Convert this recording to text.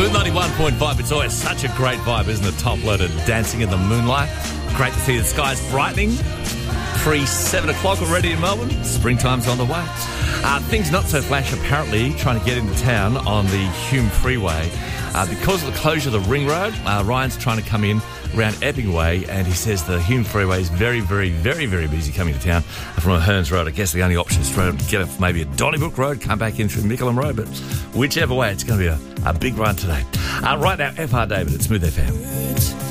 Smooth 91.5. It's always such a great vibe, isn't it? Top loaded, dancing in the moonlight. Great to see the skies brightening. Pre-7 o'clock already in Melbourne. Springtime's on the way. Things not so flash, apparently, trying to get into town on the Hume Freeway. Because of the closure of the Ring Road, Ryan's trying to come in around Epping Way, and he says the Hume Freeway is very, very, very, very busy coming to town from Hearns Road. I guess the only option is to get off maybe a Donnybrook Road, come back in through Mickleham Road, but whichever way, it's going to be a big run today. Right now, FR David at Smooth FM.